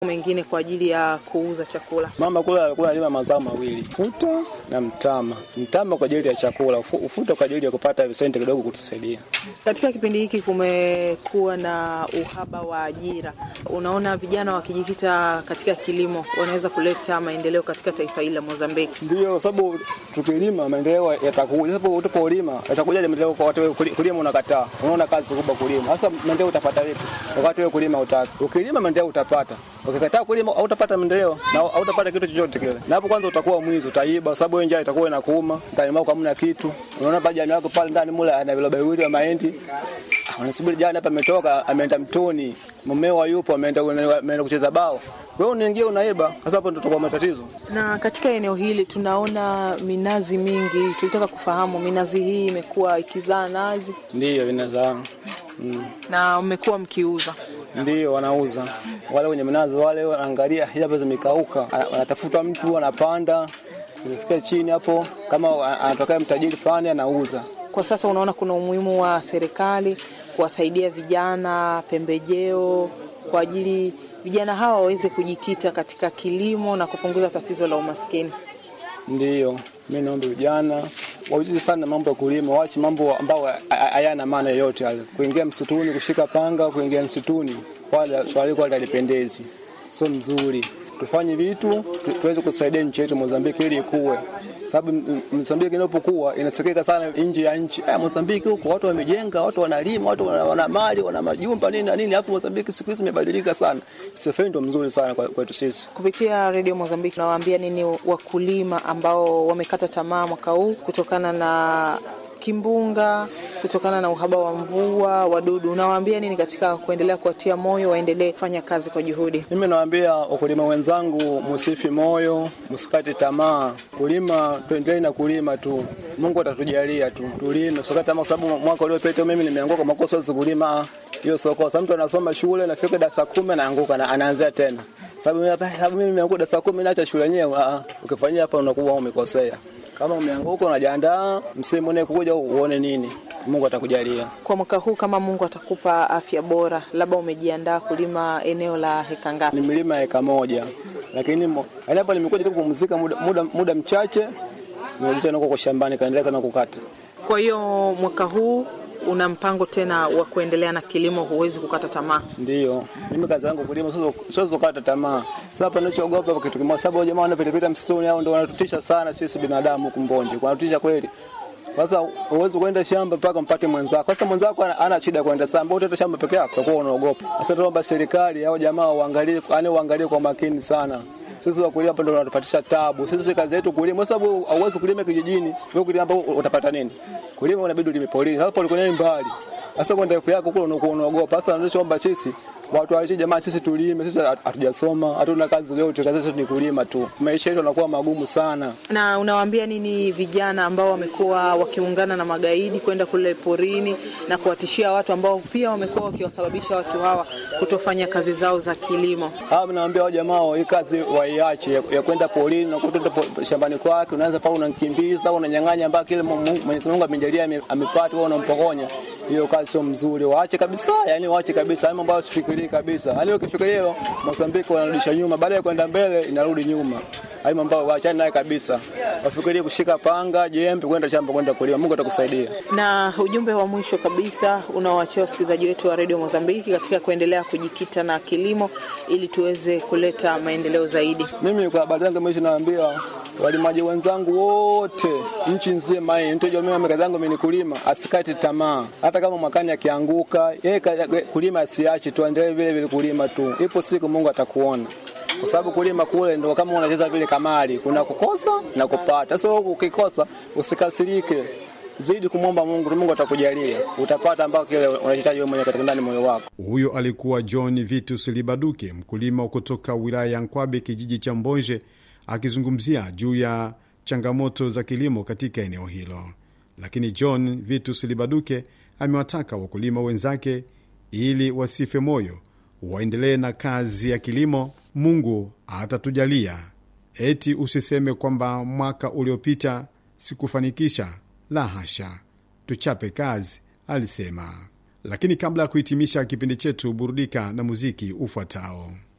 mengine kwa ajili ya kuuza chakula? Mama kule alikuwa analima mazao mawili, ufuta na mtama. Mtama kwa ajili ya chakula, ufuta kwa ajili ya kupata visenti kidogo kutusaidia. Katika kipindi hiki kumekuwa na uhaba wa ajira. Unaona vijana wakijikita katika kilimo wanaweza kuleta maendeleo katika taifa hili la Mozambiki? Ndio, sababu tukilima maendeleo yatakuja. Sababu utapolima yatakuja maendeleo kwa watu kulima unakataa. Unaona kazi kubwa kulima. Sasa maendeleo utapata vipi? Wakati wewe kulima utaki. Ukilima maendeleo utapata. Ukikataa kulima hautapata maendeleo na hautapata kitu chochote kile. Na hapo kwanza utakuwa mwizi, utaiba, sababu njaa itakuwa inakuuma, utalima kwa hamna kitu. Unaona bajani wako pale ndani mule ana viloba viwili wa mahindi. Anasubiri jana hapa ametoka, ameenda mtoni. Mumeo yupo ameenda kucheza bao. Wewe unaingia unaiba, sasa hapo ndio tutakuwa matatizo. Na katika eneo hili tunaona minazi mingi. Tulitaka kufahamu minazi hii imekuwa ikizaa nazi? Ndio inazaa. Na mmekuwa mkiuza? Ndio wanauza. Wale wenye minazi wale angalia hapa zimekauka, anatafuta mtu anapanda, zifika chini hapo kama anatokea mtajiri fulani anauza. Kwa sasa unaona kuna umuhimu wa serikali kuwasaidia vijana pembejeo kwa ajili vijana hawa waweze kujikita katika kilimo na kupunguza tatizo la umaskini? Ndio, mimi naomba vijana wajue sana mambo ya kulima, waache mambo ambayo hayana maana yoyote yale. Kuingia msituni, kushika panga, kuingia msituni, wale swali kwa halipendezi. Sio mzuri. Tufanye vitu tuweze kusaidia nchi yetu Mozambiki ili ikue. Sababu Mozambiki inapokuwa inasekeka sana nje ya nchi. Mozambiki huko watu wamejenga, watu wanalima, watu wana mali, wana majumba nini na nini. Hapo Mozambiki siku hizi imebadilika sana. Sifai ndo mzuri sana kwetu sisi. Kupitia Radio Mozambiki nawaambia nini wakulima ambao wamekata tamaa mwaka huu kutokana na kimbunga, kutokana na uhaba wa mvua, wadudu? Unawaambia nini katika kuendelea kuwatia moyo waendelee kufanya kazi kwa juhudi? Mimi nawaambia wakulima wenzangu, msifi moyo, msikate tamaa. Kulima, tuendelee na kulima tu. Mungu atatujalia tu. Tulime, usikate tamaa, sababu mwaka uliopita mimi nimeanguka makosa ya kulima. Hiyo sio kosa. Mtu anasoma shule nafika darasa 10 anaanguka na anaanza tena. Sababu mimi nimeanguka darasa 10 naacha shule yenyewe. Ukifanyia hapa unakuwa umekosea. Kama umeanguka unajiandaa, msimu unaokuja uone nini. Mungu atakujalia. Kwa mwaka huu kama Mungu atakupa afya bora, labda umejiandaa kulima eneo la heka ngapi? Nimelima heka 1. Lakini hapa nimekuja tu kupumzika muda mchache. Nimejita nako kwa shambani kaendelea na kukata. Kwa hiyo mwaka huu una mpango tena wa kuendelea na kilimo, huwezi kukata tamaa? Ndio. Mimi kazi yangu kulima, sio kukata tamaa. Sasa hapa ninachoogopa kitu kimoja, sababu jamaa wanapita msituni hao ndio wanatutisha sana sisi binadamu kumbonje. Wanatutisha kweli. Sasa uwezo kwenda shamba mpaka mpate mwenzako. Sasa mwenzako ana shida kwenda shamba, utaenda shamba peke yako, utakuwa unaogopa. Sasa tuomba serikali hao jamaa waangalie kwa makini sana. Sisi wakulima hapa ndio wanatupatisha taabu. Sisi kazi yetu kulima, sababu hauwezi kulima kijijini. Wewe kulima hapo utapata nini? Kulima unabidi ulime polini. Hapo ulikuwa mbali. Sasa kwenda yako kule unaogopa. Sasa tunaomba sisi watu waje jamaa, sisi tulime, sisi hatujasoma, hatuna kazi yote, kazi yetu ni kulima tu. Maisha yetu yanakuwa magumu sana. Na unawaambia nini vijana ambao wamekuwa wakiungana na magaidi kwenda kule porini na kuwatishia watu ambao pia wamekuwa wakiwasababisha watu hawa kutofanya kazi zao za kilimo? Naambia wao jamaa hii kazi waiache ya kwenda porini na kutoka shambani kwake, unaanza pale unamkimbiza, unanyang'anya mpaka kile Mwenyezi Mungu amejalia amepata, wewe unampokonya. Hiyo kazi sio mzuri. Waache kabisa, yani waache kabisa. Hayo mambo usifikirie kabisa. Yani ukifikiria Mozambiki wanarudisha nyuma, baada ya kwenda mbele inarudi nyuma. Hayo mambo waachane naye kabisa. Wafikirie kushika panga, jembe, kwenda shamba, kwenda kulima. Mungu atakusaidia. Na ujumbe wa mwisho kabisa unaowaachia wasikilizaji wetu wa Radio Mozambiki katika kuendelea kujikita na kilimo ili tuweze kuleta maendeleo zaidi? Mimi kwa habari zangu mwisho naambia walimaji wenzangu wote nchi nzima hii, mtu mimi kazi yangu mimi ni kulima, asikate tamaa. Hata kama mwakani akianguka, yeye kulima asiache, tuendelee vile vile kulima tu. Ipo siku Mungu atakuona. Kwa sababu kulima kule ndio kama unacheza vile kamari, kuna kukosa na kupata. Sasa ukikosa usikasirike. Zidi kumwomba Mungu, Mungu atakujalia. Utapata ambao kile unahitaji wewe mwenyewe katika ndani moyo wako. Huyo alikuwa John Vitus Libaduke, mkulima kutoka wilaya ya Nkwabe, kijiji cha Mbonje, akizungumzia juu ya changamoto za kilimo katika eneo hilo. Lakini John Vitus Libaduke amewataka wakulima wenzake ili wasife moyo, waendelee na kazi ya kilimo. Mungu atatujalia. Eti usiseme kwamba mwaka uliopita sikufanikisha. La hasha, tuchape kazi, alisema. Lakini kabla ya kuhitimisha kipindi chetu, burudika na muziki ufuatao.